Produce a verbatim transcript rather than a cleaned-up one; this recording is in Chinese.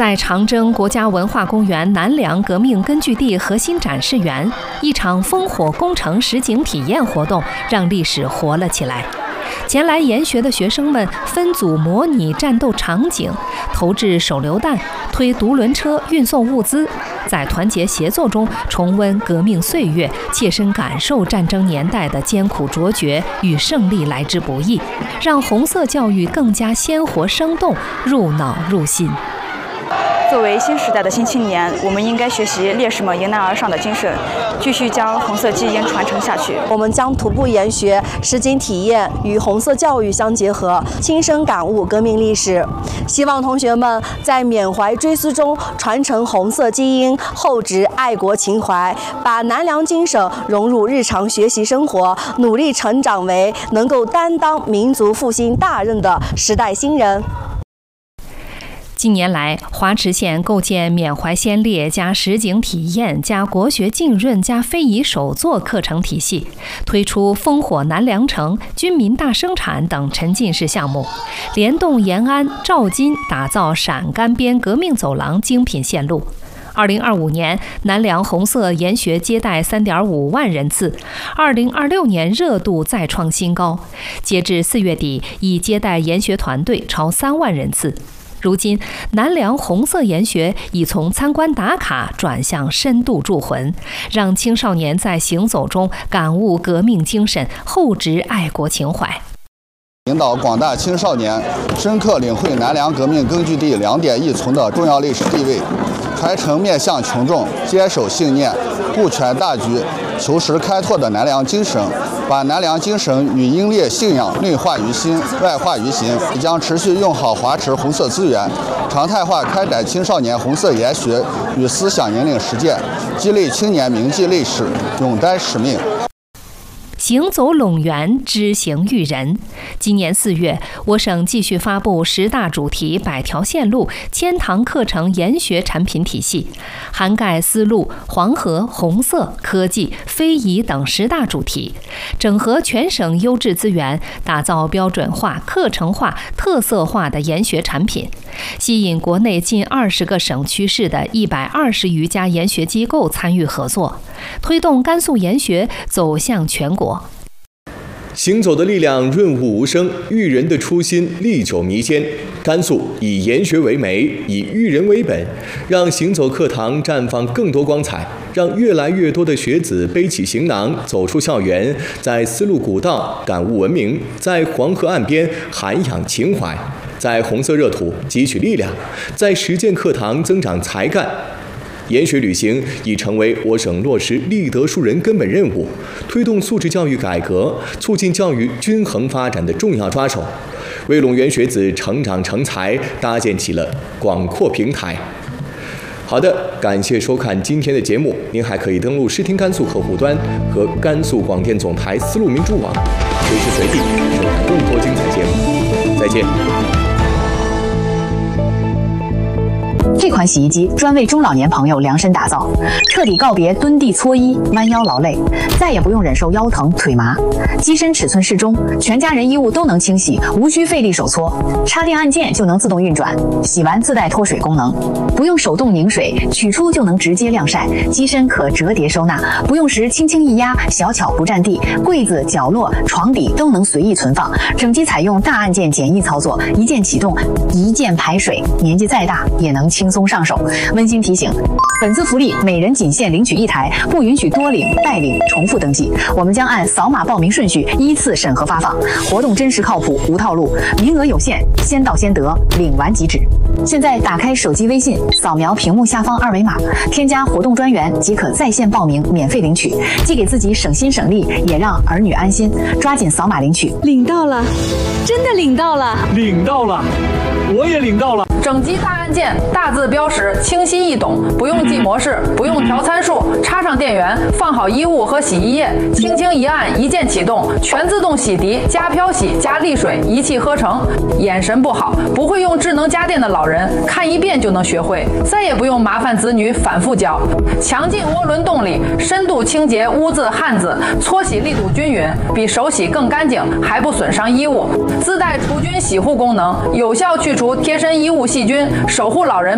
在长征国家文化公园南梁革命根据地核心展示园，一场烽火工程实景体验活动让历史活了起来。前来研学的学生们分组模拟战斗场景，投掷手榴弹，推独轮车运送物资，在团结协作中重温革命岁月，切身感受战争年代的艰苦卓绝与胜利来之不易，让红色教育更加鲜活生动，入脑入心。 作为新时代的新青年，我们应该学习烈士们迎难而上的精神，继续将红色基因传承下去。 我们将徒步研学、实景体验与红色教育相结合，亲身感悟革命历史。希望同学们在缅怀追思中传承红色基因，厚植爱国情怀，把南梁精神融入日常学习生活，努力成长为能够担当民族复兴大任的时代新人。 近年来，华池县构建缅怀先烈加实景体验加国学浸润加非遗手作课程体系，推出烽火南梁城、军民大生产等沉浸式项目，联动延安、赵金打造陕甘边革命走廊精品线路。二零二五年，南梁红色研学接待 三点五万人次，二零二六年热度再创新高，截至四月底，已接待研学团队超三万人次。如今，南梁红色研学已从参观打卡转向深度铸魂，让青少年在行走中感悟革命精神，厚植爱国情怀。 引导广大青少年深刻领会南梁革命根据地两点一丛的重要历史地位，传承面向群众、坚守信念、顾全大局、求实开拓的南梁精神，把南梁精神与英烈信仰内化于心、外化于行。将持续用好华池红色资源，常态化开展青少年红色研学与思想引领实践，激励青年铭记历史、勇担使命。 行走陇源，知行育人。今年四月，我省继续发布十大主题、百条线路、千堂课程研学产品体系，涵盖丝路、黄河、红色、科技、非遗等十大主题，整合全省优质资源，打造标准化、课程化、特色化的研学产品，吸引国内近二十个省区市的一百二十余家研学机构参与合作，推动甘肃研学走向全国。 行走的力量润物无声，育人的初心历久弥坚。甘肃以研学为媒，以育人为本，让行走课堂绽放更多光彩，让越来越多的学子背起行囊走出校园，在丝路古道感悟文明，在黄河岸边涵养情怀，在红色热土汲取力量，在实践课堂增长才干。研学旅行已成为我省落实立德树人根本任务，推动素质教育改革，促进教育均衡发展的重要抓手，为陇源学子成长成才搭建起了广阔平台。好的，感谢收看今天的节目，您还可以登录视听甘肃客户端和甘肃广电总台丝路民主网，随时随地收看更多精彩节目。再见。 这款洗衣机专为中老年朋友量身打造，彻底告别蹲地搓衣、弯腰劳累，再也不用忍受腰疼、腿麻。机身尺寸适中，全家人衣物都能清洗，无需费力手搓。插电按键就能自动运转，洗完自带脱水功能，不用手动拧水，取出就能直接晾晒。机身可折叠收纳，不用时轻轻一压，小巧不占地，柜子、角落、床底都能随意存放。整机采用大按键简易操作，一键启动，一键排水，年纪再大也能轻松上手。温馨提醒，本次福利每人仅限领取一台，不允许多领、代领、重复登记。我们将按扫码报名顺序依次审核发放，活动真实靠谱，无套路，名额有限，先到先得，领完即止。现在打开手机微信，扫描屏幕下方二维码，添加活动专员即可在线报名，免费领取，既给自己省心省力，也让儿女安心。抓紧扫码领取。 领到了，真的领到了， 领到了，我也领到了。 整机大按键，大字标识，清晰易懂，不用记模式，不用调参数，插上电源，放好衣物和洗衣液，轻轻一按，一键启动，全自动洗涤、加漂洗、加沥水，一气呵成。眼神不好，不会用智能家电的老人，看一遍就能学会，再也不用麻烦子女反复教。强劲涡轮动力，深度清洁污渍汗渍，搓洗力度均匀，比手洗更干净，还不损伤衣物。自带除菌洗护功能，有效去除贴身衣物细菌，守护老人